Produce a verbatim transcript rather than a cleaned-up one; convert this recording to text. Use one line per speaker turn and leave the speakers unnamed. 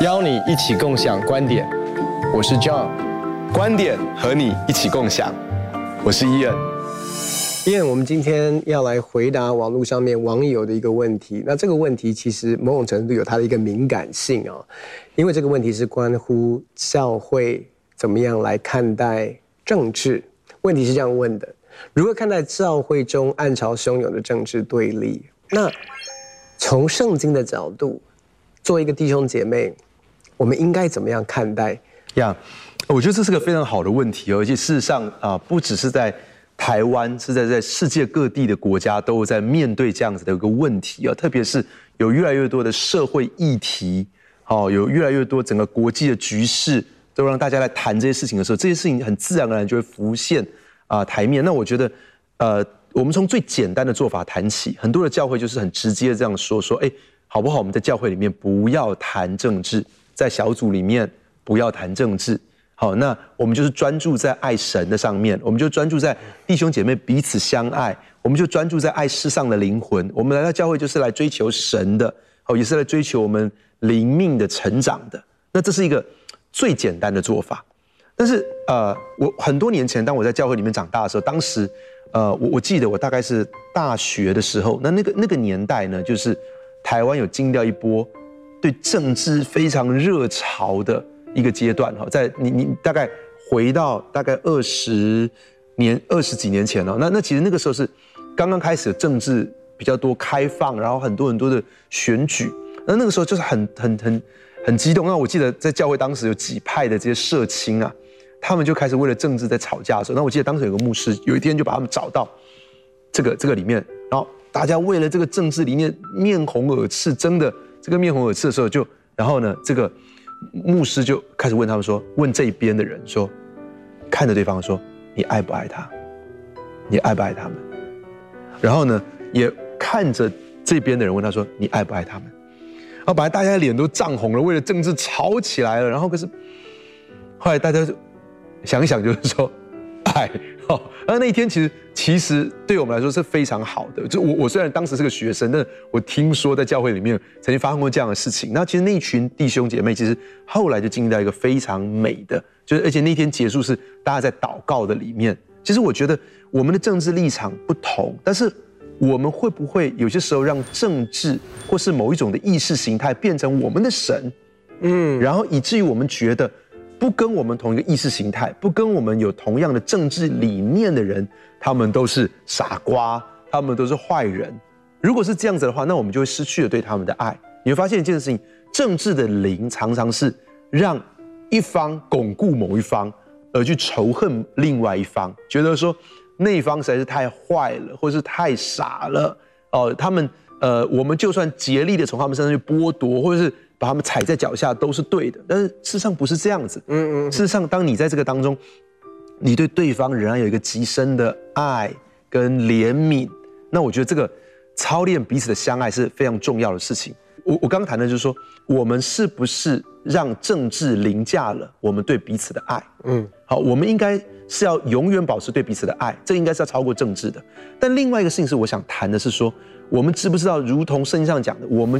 邀你一起共享观点，我是 John， 观点和你一起共享，我是 Ian。Ian， 我们今天要来回答网络上面网友的一个问题。那这个问题其实某种程度有它的一个敏感性哦，因为这个问题是关乎教会怎么样来看待政治。问题是这样问的：如何看待教会中暗潮汹涌的政治对立？那从圣经的角度，作为一个弟兄姐妹，我们应该怎么样看待
呀？ Yeah, 我觉得这是个非常好的问题，而且事实上啊，不只是在台湾，是在在世界各地的国家都在面对这样子的一个问题啊，特别是有越来越多的社会议题，哦，有越来越多整个国际的局势都让大家来谈这些事情的时候，这些事情很自然而然就会浮现啊台面。那我觉得，呃，我们从最简单的做法谈起，很多的教会就是很直接这样说说，哎，好不好？我们在教会里面不要谈政治，在小组里面不要谈政治。 好，那我们就是专注在爱神的上面，我们就专注在弟兄姐妹彼此相爱，我们就专注在爱世上的灵魂。我们来到教会就是来追求神的，哦，也是来追求我们灵命的成长的。那这是一个最简单的做法。但是，呃，我很多年前，当我在教会里面长大的时候，当时，呃，我我记得我大概是大学的时候，那那个那个年代呢，就是台湾有经历到一波对政治非常热潮的 一个阶段哈，在你你大概回到大概二十年二十几年前哦，那那其实那个时候是刚刚开始政治比较多开放，然后很多很多的选举，那那个时候就是很很很很激动。那我记得在教会当时有几派的这些社青啊，他们就开始为了政治在吵架的时候，那我记得当时有个牧师有一天就把他们找到这个这个里面，然后大家为了这个政治理念面红耳赤，争的这个面红耳赤的时候就，然后呢这个 牧师就开始问他们说，问这边的人说，看着对方说，你爱不爱他？你爱不爱他们？然后呢，也看着这边的人问他说，你爱不爱他们？然后本来大家的脸都涨红了，为了政治吵起来了。然后可是后来大家就想一想，就是说爱。哦，那那一天其实其实对我们来说是非常好的。就我我虽然当时是个学生，但我听说在教会里面曾经发生过这样的事情。那其实那一群弟兄姐妹，其实后来就经历到一个非常美的，就是而且那天结束是大家在祷告的里面。其实我觉得我们的政治立场不同，但是我们会不会有些时候让政治或是某一种的意识形态变成我们的神？嗯，然后以至于我们觉得 不跟我们同一个意识形态，不跟我们有同样的政治理念的人，他们都是傻瓜，他们都是坏人。如果是这样子的话，那我们就会失去了对他们的爱。你会发现一件事情，政治的灵常常是让一方巩固某一方，而去仇恨另外一方，觉得说那一方实在是太坏了，或是太傻了。哦，他们呃，我们就算竭力的从他们身上去剥夺，或者是 把他们踩在脚下都是对的，但是事实上不是这样子。嗯嗯，事实上，当你在这个当中，你对对方仍然有一个极深的爱跟怜悯，那我觉得这个操练彼此的相爱是非常重要的事情。我我刚刚谈的就是说，我们是不是让政治凌驾了我们对彼此的爱？嗯，好，我们应该是要永远保持对彼此的爱，这应该是要超过政治的。但另外一个事情是，我想谈的是说， 我们知不知道，如同圣经上讲的，我们